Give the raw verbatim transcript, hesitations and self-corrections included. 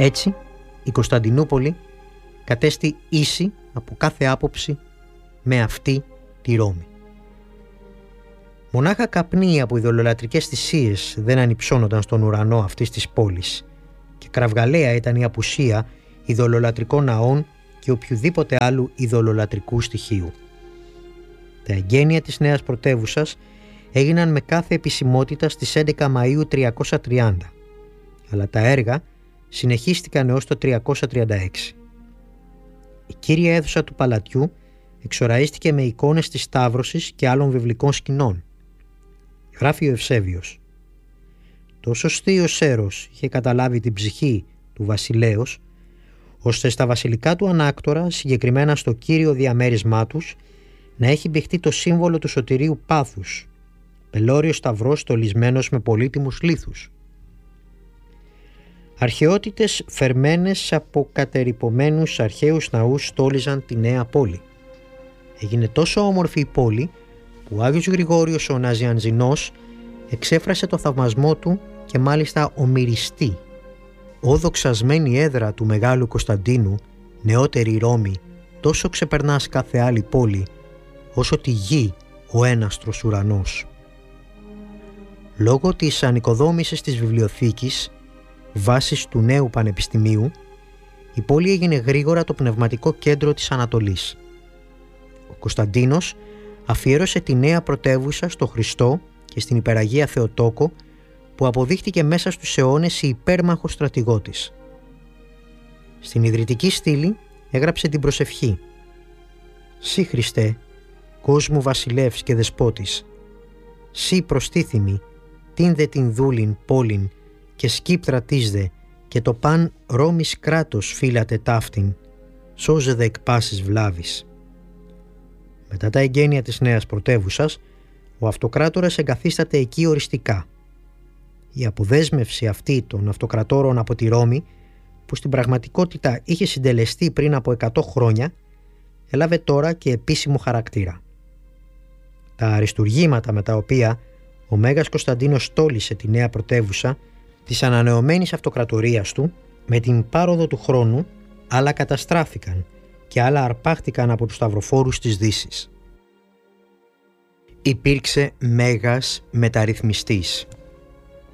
Έτσι, η Κωνσταντινούπολη κατέστη ίση από κάθε άποψη με αυτή τη Ρώμη. Μονάχα καπνοί από ειδωλολατρικές θυσίες δεν ανυψώνονταν στον ουρανό αυτής της πόλης και κραυγαλαία ήταν η απουσία ειδωλολατρικών ναών και οποιουδήποτε άλλου ειδωλολατρικού στοιχείου. Τα εγγένεια της νέας πρωτεύουσας έγιναν με κάθε επισημότητα στις έντεκα Μαΐου τριακόσια τριάντα, αλλά τα έργα συνεχίστηκαν έως το τριακόσια τριάντα έξι. Η κύρια αίθουσα του παλατιού εξοραίστηκε με εικόνες της Σταύρωσης και άλλων βιβλικών σκηνών. Γράφει ο Ευσέβιος: «Τόσο θείος Έρος είχε καταλάβει την ψυχή του βασιλέως, ώστε στα βασιλικά του ανάκτορα, συγκεκριμένα στο κύριο διαμέρισμά τους, να έχει μπηχτεί το σύμβολο του σωτηρίου πάθους, πελώριος σταυρός στολισμένος με πολύτιμους λίθους. Αρχαιότητες φερμένες από κατερυπωμένους αρχαίους ναούς στόλιζαν τη νέα πόλη. Έγινε τόσο όμορφη η πόλη που ο Άγιος Γρηγόριος ο Ναζιανζινός εξέφρασε το θαυμασμό του και μάλιστα ομηριστή. «Ω δοξασμένη έδρα του Μεγάλου Κωνσταντίνου, νεότερη Ρώμη, τόσο ξεπερνάς κάθε άλλη πόλη, όσο τη γη ο έναστρος ουρανός». Λόγω της ανοικοδόμησης της βιβλιοθήκης, βάσης του νέου πανεπιστημίου, η πόλη έγινε γρήγορα το πνευματικό κέντρο της Ανατολής. Ο Κωνσταντίνος αφιέρωσε τη νέα πρωτεύουσα στο Χριστό και στην υπεραγία Θεοτόκο, που αποδείχτηκε μέσα στους αιώνες η υπέρμαχος στρατηγότης. Στην ιδρυτική στήλη έγραψε την προσευχή: «Σύ Χριστέ, κόσμου βασιλεύς και δεσπότης, σύ προστίθημη, την δε την δούλην πόλην και σκύπτρα της δε και το παν Ρώμης κράτος φύλατε ταύτην, σώζε δε εκ πάσης βλάβης». Μετά τα εγγένεια της νέας πρωτεύουσας, ο αυτοκράτορας εγκαθίσταται εκεί οριστικά. Η αποδέσμευση αυτή των αυτοκρατόρων από τη Ρώμη, που στην πραγματικότητα είχε συντελεστεί πριν από εκατό χρόνια, έλαβε τώρα και επίσημο χαρακτήρα. Τα αριστουργήματα με τα οποία ο Μέγας Κωνσταντίνος στόλισε τη νέα πρωτεύουσα της ανανεωμένης αυτοκρατορίας του, με την πάροδο του χρόνου, άλλα καταστράφηκαν και άλλα αρπάχτηκαν από τους σταυροφόρους της Δύσης. Υπήρξε μέγας μεταρρυθμιστής.